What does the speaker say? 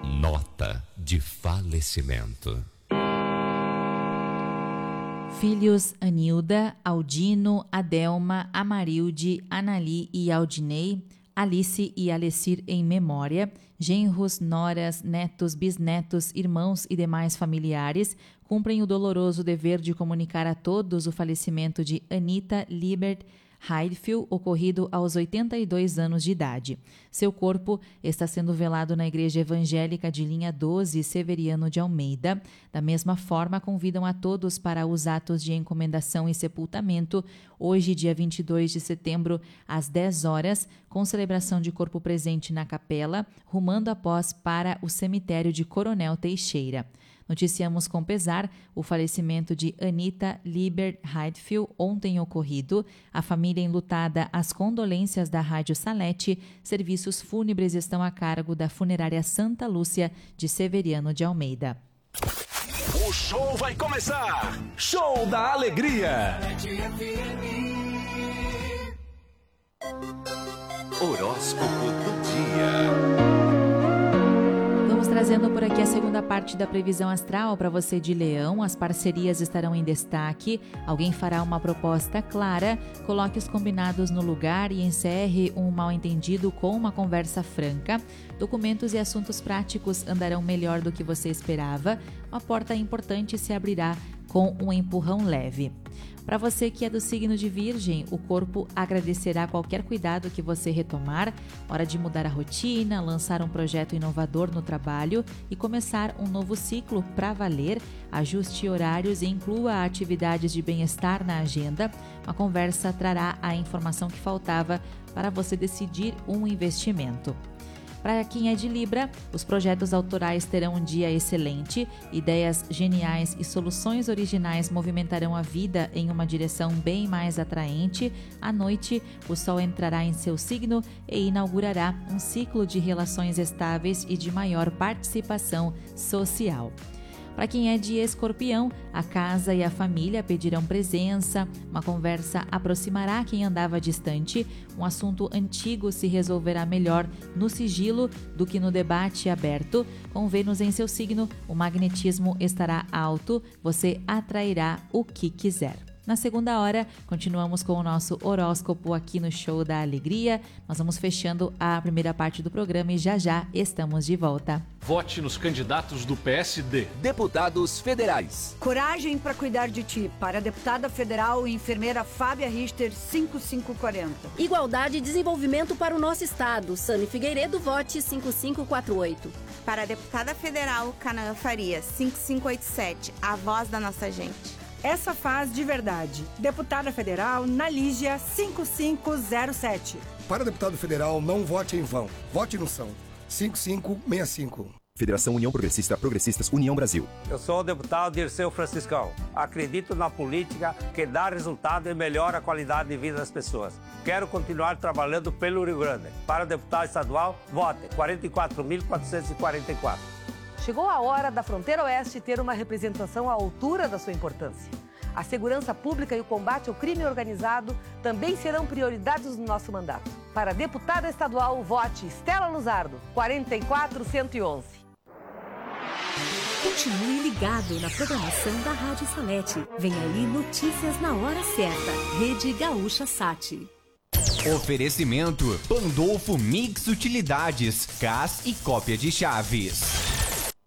Nota de falecimento. Filhos Anilda, Aldino, Adelma, Amarilde, Anali e Aldinei, Alice e Alessir em memória, genros, noras, netos, bisnetos, irmãos e demais familiares cumprem o doloroso dever de comunicar a todos o falecimento de Anita Libert Heidfeld, ocorrido aos 82 anos de idade. Seu corpo está sendo velado na Igreja Evangélica de Linha 12, Severiano de Almeida. Da mesma forma, convidam a todos para os atos de encomendação e sepultamento, hoje, dia 22 de setembro, às 10 horas, com celebração de corpo presente na capela, rumando após para o cemitério de Coronel Teixeira. Noticiamos com pesar o falecimento de Anita Libert Heidfeld, ontem ocorrido. A família enlutada, as condolências da Rádio Salete. Serviços fúnebres estão a cargo da Funerária Santa Lúcia de Severiano de Almeida. O show vai começar! Show da Alegria! Horóscopo do dia. Trazendo por aqui a segunda parte da previsão astral para você de Leão. As parcerias estarão em destaque, alguém fará uma proposta clara, coloque os combinados no lugar e encerre um mal-entendido com uma conversa franca. Documentos e assuntos práticos andarão melhor do que você esperava. Uma porta importante se abrirá com um empurrão leve. Para você que é do signo de Virgem, o corpo agradecerá qualquer cuidado que você retomar. Hora de mudar a rotina, lançar um projeto inovador no trabalho e começar um novo ciclo para valer. Ajuste horários e inclua atividades de bem-estar na agenda. Uma conversa trará a informação que faltava para você decidir um investimento. Para quem é de Libra, os projetos autorais terão um dia excelente, ideias geniais e soluções originais movimentarão a vida em uma direção bem mais atraente. À noite, o Sol entrará em seu signo e inaugurará um ciclo de relações estáveis e de maior participação social. Para quem é de Escorpião, a casa e a família pedirão presença, uma conversa aproximará quem andava distante, um assunto antigo se resolverá melhor no sigilo do que no debate aberto. Com Vênus em seu signo, o magnetismo estará alto, você atrairá o que quiser. Na segunda hora, continuamos com o nosso horóscopo aqui no Show da Alegria. Nós vamos fechando a primeira parte do programa e já estamos de volta. Vote nos candidatos do PSD. Deputados federais. Coragem para cuidar de ti. Para a deputada federal e enfermeira Fábia Richter, 5540. Igualdade e desenvolvimento para o nosso estado. Sani Figueiredo, vote 5548. Para a deputada federal Canaã Faria, 5587. A voz da nossa gente. Essa faz de verdade. Deputada federal Nalígia, 5507. Para deputado federal, não vote em vão. Vote no São. 5565. Federação União Progressista, Progressistas, União Brasil. Eu sou o deputado Dirceu Franciscão. Acredito na política que dá resultado e melhora a qualidade de vida das pessoas. Quero continuar trabalhando pelo Rio Grande. Para deputado estadual, vote 44.444. Chegou a hora da Fronteira Oeste ter uma representação à altura da sua importância. A segurança pública e o combate ao crime organizado também serão prioridades do nosso mandato. Para deputada estadual, vote Estela Luzardo, 44111. Continue ligado na programação da Rádio Salete. Vem aí notícias na hora certa. Rede Gaúcha Sat. Oferecimento Pandolfo Mix Utilidades, Gás e cópia de chaves.